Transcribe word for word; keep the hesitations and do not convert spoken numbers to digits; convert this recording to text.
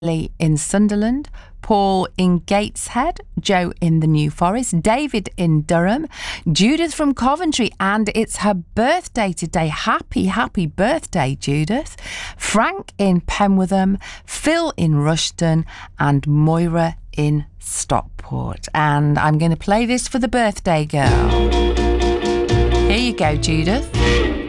Lee in Sunderland, Paul in Gateshead, Joe in the New Forest, David in Durham, Judith from Coventry, and it's her birthday today. Happy, happy birthday, Judith. Frank in Penwortham, Phil in Rushton, and Moira in Stockport. And I'm going to play this for the birthday girl. Here you go, Judith.